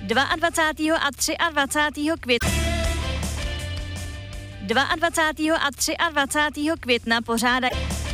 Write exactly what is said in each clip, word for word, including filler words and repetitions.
dvacátého druhého a dvacátého třetího května dvacátého druhého a dvacátého třetího května pořádají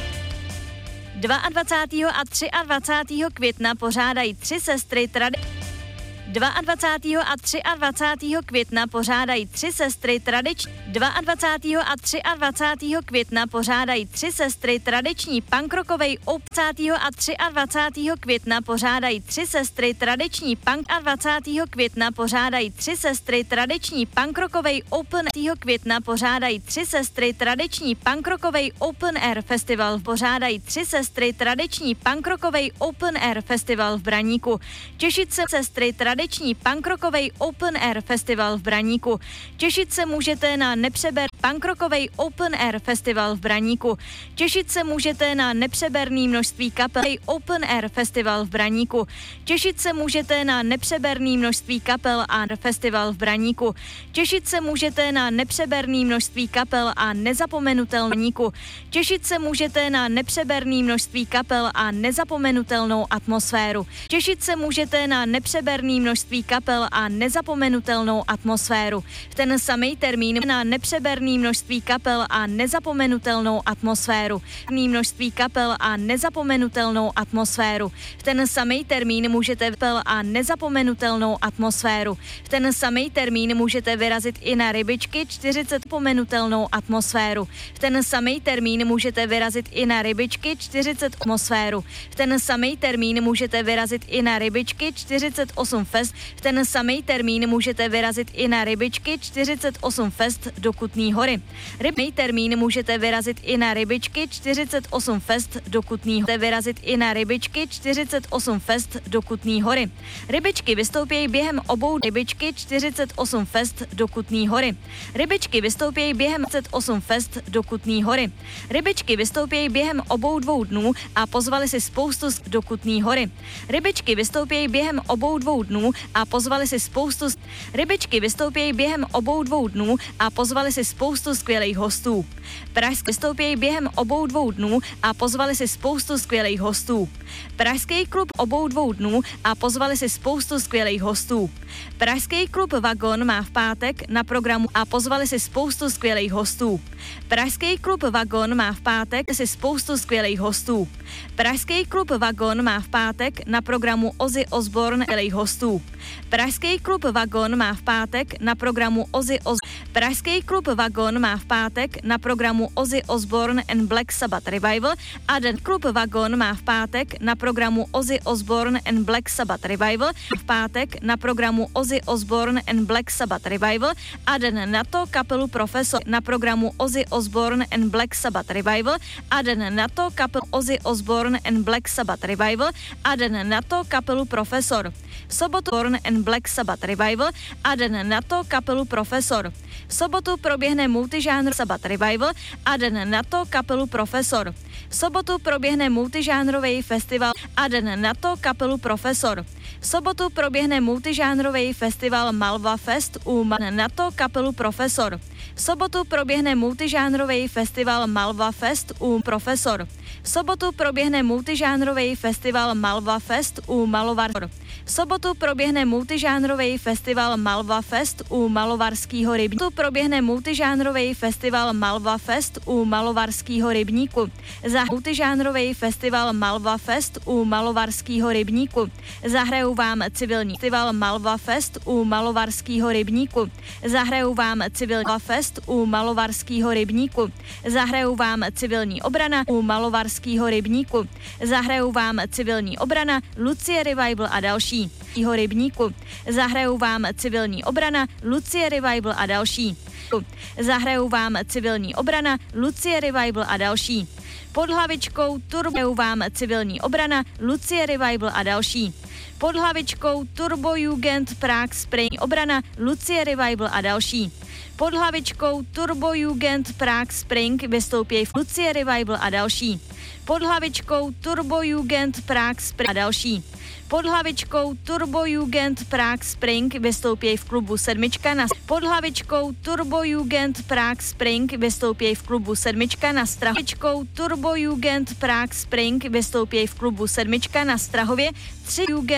dvacátého druhého a dvacátého třetího května pořádají tři sestry tradi dvacátého druhého a dvacátého třetího května pořádají tři sestry tradiční dvacátého druhého a dvacátého třetího května pořádají tři sestry tradiční punkrokovej dvacátého druhého a dvacátého třetího května pořádají tři sestry tradiční punk a dvacátého května pořádají tři sestry tradiční punkrokovej open května pořádají tři sestry tradiční punkrokovej open air festival pořádají tři sestry tradiční punkrokovej open air festival v Braníku. Těšit se sestry tradiční punkrokovej open air festival v Braníku. Těšit se můžete na nepřeber punkrokovej open air festival v Braníku. Těšit se můžete na nepřeberný množství kapel open air festival v Braníku. Těšit se můžete na nepřeberný množství kapel a festival v Braníku. Těšit se můžete na nepřeberný množství kapel a nezapomenutelníku. Těšit se můžete na nepřeberný množství kapel a nezapomenutelnou atmosféru. Těšit se můžete na nepřeberný množství kapel a nezapomenutelnou atmosféru. V ten samý termín na nepřeberný množství kapel a nezapomenutelnou atmosféru. Množství kapel a nezapomenutelnou atmosféru. V ten samý termín můžete kapel a nezapomenutelnou atmosféru. V ten samý termín můžete vyrazit i na rybičky čtyřicet zapomenutelnou atmosféru. V ten samý termín můžete vyrazit i na rybičky čtyřicet atmosféru. V ten samý termín můžete vyrazit i na rybičky čtyřicet osm fest. V ten samý termín můžete vyrazit i na rybičky čtyřicet osm fest do Kutný Hory. Rybný termín můžete vyrazit i na rybičky čtyřicet osm fest do Kutný Hory. Vyrazit i na rybičky čtyřicet osm fest do Kutný Hory. Rybičky vystoupějí během obou rybičky čtyřicet osm fest do Kutný Hory. Rybičky vystoupějí během čtyřicet osm fest do Kutný Hory. Rybičky vystoupějí během obou dvou dnů a pozvali si spoustu do Kutný Hory. Rybičky vystoupějí během obou dvou dnů a pozvali si spoustu Rybičky vystoupějí během obou dvou dnů a pozvali si spoustu skvělých hostů. Pražské vystoupějí během obou dvou dnů a pozvali si spoustu skvělých hostů. Pražský klub obou dvou dnů a pozvali si spoustu skvělých hostů. Pražský klub Vagon má v pátek na programu a pozvali si spoustu skvělých hostů. Pražský klub Vagon má v pátek si spoustu skvělých hostů. Pražský klub Vagon má v pátek na programu Ozzy Osbourne skvělých hostů. Pražský klub Vagon má v pátek na programu Ozzy Os... Pražský klub Vagon má v pátek na programu Ozzy Osbourne and Black Sabbath Revival a den klub Vagon má v pátek na programu Ozzy Osbourne and Black Sabbath Revival v pátek na programu Ozzy Osbourne and Black Sabbath Revival a den na to kapelu Profesor na programu Ozzy Osbourne and Black Sabbath Revival a den na to kapelu Ozzy Osbourne and Black Sabbath Revival a den na to kapelu Profesor. V sobotu Born and Black Sabbath Revival a den na to kapelu Profesor. V sobotu proběhne multižánr Sabbath Revival a den na to kapelu Profesor. V sobotu proběhne multižánrový festival a den na to kapelu Profesor. V sobotu proběhne multižánrový festival Malva Fest u na to kapelu Profesor. V sobotu proběhne multižánrový festival Malva Fest u Profesor. V sobotu proběhne multižánrový festival Malva Fest u Malovar. V sobotu proběhne multižánrový festival Malva Fest u Malovarského rybníku. Proběhne multižánrový festival Malva Fest u Malovarského rybníku. Za multižánrový festival Malva Fest u Malovarského rybníku. Zahrajou vám civilní festival Malva Fest u Malovarského rybníku. Zahrajou vám civilní fest u Malovarského rybníku. Zahrajou vám civilní obrana u Malovarského rybníku. Zahrajou vám civilní obrana, Lucie Revival a další. Rybníku. Zahrajou vám civilní obrana, Lucie Revival a další. Zahrajou vám civilní obrana, Lucie Revival a další. Pod hlavičkou Turbo vám civilní obrana, Lucie Revival a další. Pod hlavičkou Turbo Jugend Prague Spring obrana, Lucie Revival a další. Pod hlavičkou Turbo Jugend Prague Spring vystoupí v Lucie Revival a další. Pod hlavičkou Turbo Jugend Prague Spring a další. Pod hlavičkou Turbo Jugend Prague Spring vystoupí v klubu Sedmička na pod hlavičkou Turbo Jugend Prague Spring vystoupí v klubu Sedmička na Strahově. Turbo Jugend Prague Spring vystoupí v klubu Sedmička na Strahově. tři Jugend